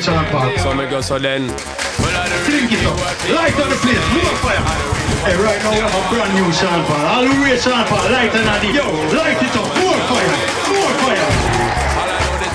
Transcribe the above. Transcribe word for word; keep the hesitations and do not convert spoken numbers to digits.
rate Sean Paul. So me go so then. Flink it up. Light on the place. More fire. Hey, right now we have a brand new Sean Paul. All the rate Sean Paul. Light on the. Yo, light it up.